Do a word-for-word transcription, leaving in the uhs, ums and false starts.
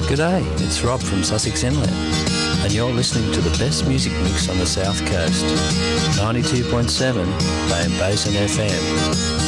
G'day, it's Rob from Sussex Inlet, and you're listening to the best music mix on the South Coast. ninety-two point seven, Bay and Basin F M.